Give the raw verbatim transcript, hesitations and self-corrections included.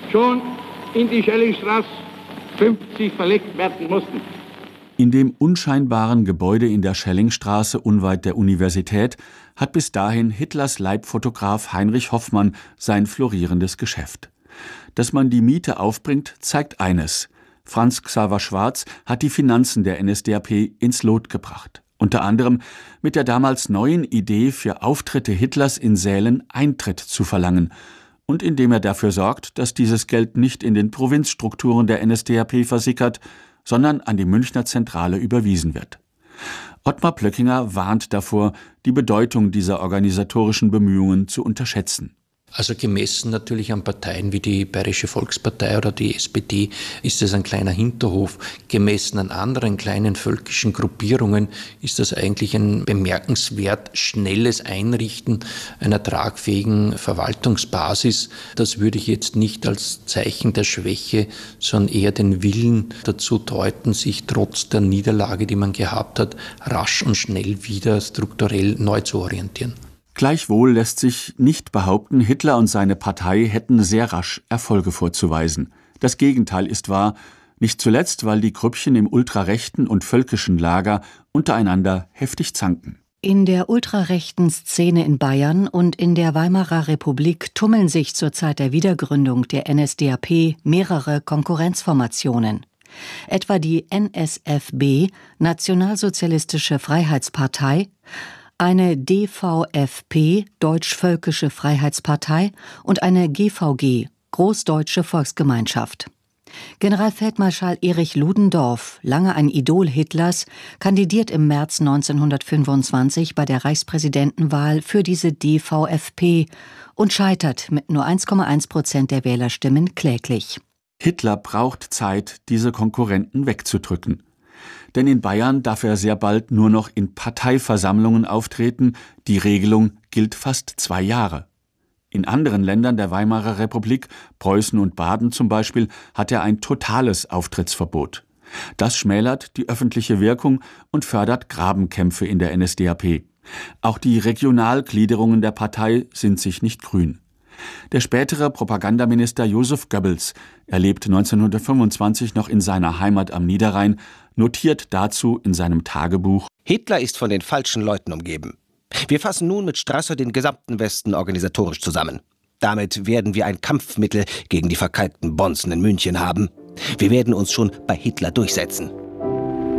schon in die Schellingstraße fünfzig verlegt werden mussten. In dem unscheinbaren Gebäude in der Schellingstraße unweit der Universität hat bis dahin Hitlers Leibfotograf Heinrich Hoffmann sein florierendes Geschäft. Dass man die Miete aufbringt, zeigt eines: Franz Xaver Schwarz hat die Finanzen der N S D A P ins Lot gebracht. Unter anderem mit der damals neuen Idee, für Auftritte Hitlers in Sälen Eintritt zu verlangen. Und indem er dafür sorgt, dass dieses Geld nicht in den Provinzstrukturen der N S D A P versickert, sondern an die Münchner Zentrale überwiesen wird. Ottmar Plöckinger warnt davor, die Bedeutung dieser organisatorischen Bemühungen zu unterschätzen. Also gemessen natürlich an Parteien wie die Bayerische Volkspartei oder die S P D ist es ein kleiner Hinterhof. Gemessen an anderen kleinen völkischen Gruppierungen ist das eigentlich ein bemerkenswert schnelles Einrichten einer tragfähigen Verwaltungsbasis. Das würde ich jetzt nicht als Zeichen der Schwäche, sondern eher den Willen dazu deuten, sich trotz der Niederlage, die man gehabt hat, rasch und schnell wieder strukturell neu zu orientieren. Gleichwohl lässt sich nicht behaupten, Hitler und seine Partei hätten sehr rasch Erfolge vorzuweisen. Das Gegenteil ist wahr, nicht zuletzt, weil die Grüppchen im ultrarechten und völkischen Lager untereinander heftig zanken. In der ultrarechten Szene in Bayern und in der Weimarer Republik tummeln sich zur Zeit der Wiedergründung der N S D A P mehrere Konkurrenzformationen. Etwa die N S F B, Nationalsozialistische Freiheitspartei, eine D V F P, Deutsch-Völkische Freiheitspartei, und eine G V G, Großdeutsche Volksgemeinschaft. Generalfeldmarschall Erich Ludendorff, lange ein Idol Hitlers, kandidiert im März neunzehnhundertfünfundzwanzig bei der Reichspräsidentenwahl für diese D V F P und scheitert mit nur eins Komma eins Prozent der Wählerstimmen kläglich. Hitler braucht Zeit, diese Konkurrenten wegzudrücken. Denn in Bayern darf er sehr bald nur noch in Parteiversammlungen auftreten. Die Regelung gilt fast zwei Jahre. In anderen Ländern der Weimarer Republik, Preußen und Baden zum Beispiel, hat er ein totales Auftrittsverbot. Das schmälert die öffentliche Wirkung und fördert Grabenkämpfe in der N S D A P. Auch die Regionalgliederungen der Partei sind sich nicht grün. Der spätere Propagandaminister Joseph Goebbels, er lebt neunzehnhundertfünfundzwanzig noch in seiner Heimat am Niederrhein, notiert dazu in seinem Tagebuch: Hitler ist von den falschen Leuten umgeben. Wir fassen nun mit Strasser den gesamten Westen organisatorisch zusammen. Damit werden wir ein Kampfmittel gegen die verkalkten Bonzen in München haben. Wir werden uns schon bei Hitler durchsetzen.